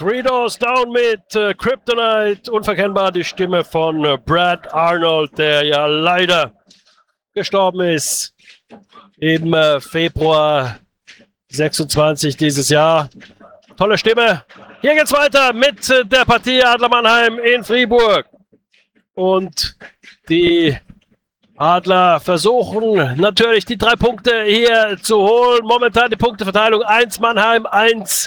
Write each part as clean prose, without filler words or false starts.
Three Doors Down mit Kryptonite, unverkennbar die Stimme von Brad Arnold, der ja leider gestorben ist im Februar 26 dieses Jahr. Tolle Stimme. Hier geht's weiter mit der Partie Adler Mannheim in Fribourg. Und die Adler versuchen natürlich die 3 Punkte hier zu holen. Momentan die Punkteverteilung 1 Mannheim, 1.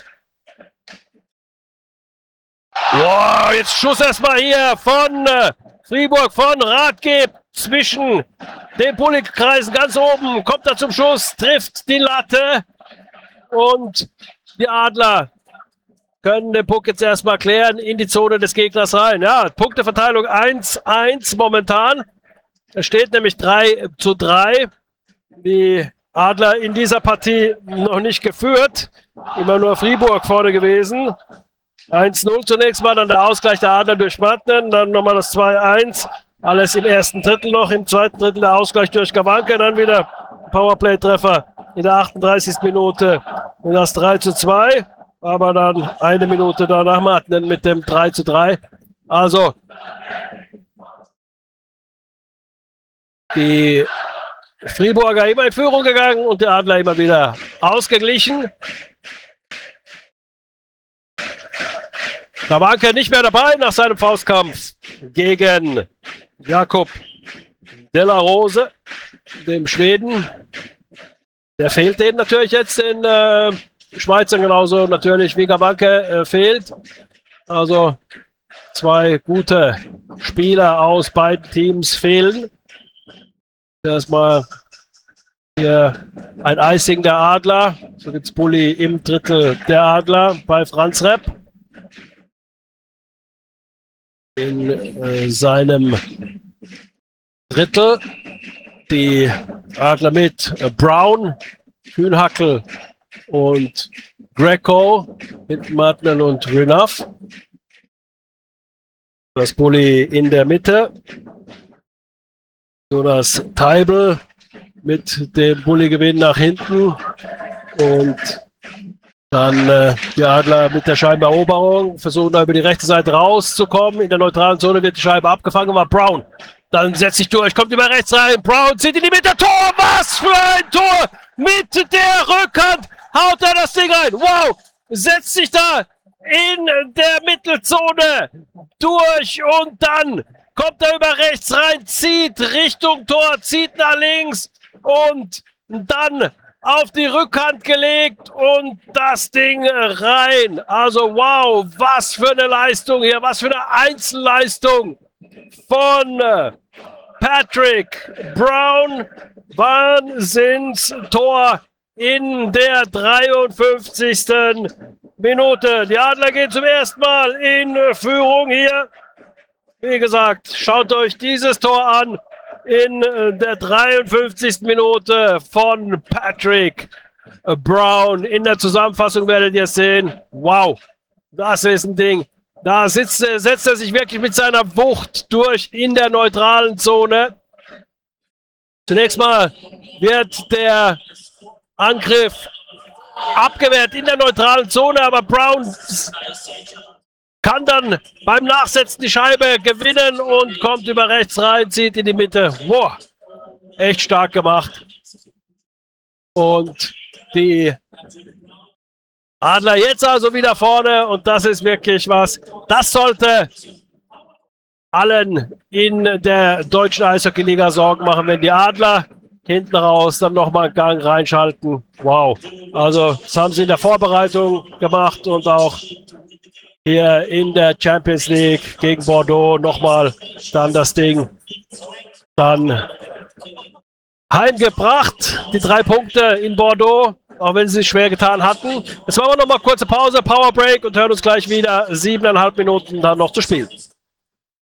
Wow, jetzt Schuss erstmal hier von Fribourg, von Radgeb zwischen den Bulli-Kreisen ganz oben. Kommt er zum Schuss, trifft die Latte und die Adler können den Puck jetzt erstmal klären in die Zone des Gegners rein. Ja, Punkteverteilung 1-1 momentan. Es steht nämlich 3:3. Die Adler in dieser Partie noch nicht geführt. Immer nur Fribourg vorne gewesen. 1-0 zunächst mal, dann der Ausgleich der Adler durch Martinen, dann nochmal das 2-1. Alles im ersten Drittel noch, im zweiten Drittel der Ausgleich durch Gawanke, dann wieder Powerplay-Treffer in der 38. Minute und das 3:2. Aber dann eine Minute danach Martinen mit dem 3:3. Also die Friburger immer in Führung gegangen und die Adler immer wieder ausgeglichen. Gawanke nicht mehr dabei nach seinem Faustkampf gegen Jakob De La Rose, dem Schweden. Der fehlt denen natürlich jetzt in Schweizer genauso natürlich wie Gawanke fehlt. Also 2 gute Spieler aus beiden Teams fehlen. Erstmal hier ein Icing der Adler. So gibt's Bulli im Drittel der Adler bei Franz Repp. In seinem Drittel die Adler mit Brown, Kühnhackel und Greco, mit Martinen und Renaff. Das Bulli in der Mitte. Jonas Teibel mit dem Bulli-Gewinn nach hinten. Und dann die Adler mit der Scheibeneroberung versuchen da über die rechte Seite rauszukommen. In der neutralen Zone wird die Scheibe abgefangen, war Brown. Dann setzt sich durch, kommt über rechts rein. Brown zieht in die Mitte. Tor! Was für ein Tor! Mit der Rückhand haut er das Ding rein. Wow! Setzt sich da in der Mittelzone durch und dann kommt er über rechts rein, zieht Richtung Tor, zieht nach links und dann auf die Rückhand gelegt und das Ding rein. Also wow, was für eine Leistung hier, was für eine Einzelleistung von Patrick Brown. Wahnsinnstor in der 53. Minute. Die Adler gehen zum ersten Mal in Führung hier. Wie gesagt, schaut euch dieses Tor an in der 53. Minute von Patrick Brown. In der Zusammenfassung werdet ihr sehen, wow, das ist ein Ding. Da setzt er sich wirklich mit seiner Wucht durch in der neutralen Zone. Zunächst mal wird der Angriff abgewehrt in der neutralen Zone, aber Brown kann dann beim Nachsetzen die Scheibe gewinnen und kommt über rechts rein, zieht in die Mitte. Wow, echt stark gemacht. Und die Adler jetzt also wieder vorne und das ist wirklich was. Das sollte allen in der deutschen Eishockey-Liga Sorgen machen, wenn die Adler hinten raus dann nochmal einen Gang reinschalten. Wow, also das haben sie in der Vorbereitung gemacht und auch hier in der Champions League gegen Bordeaux nochmal dann das Ding dann heimgebracht. Die 3 Punkte in Bordeaux, auch wenn sie sich schwer getan hatten. Jetzt machen wir nochmal kurze Pause, Power Break und hören uns gleich wieder 7,5 Minuten dann noch zu spielen.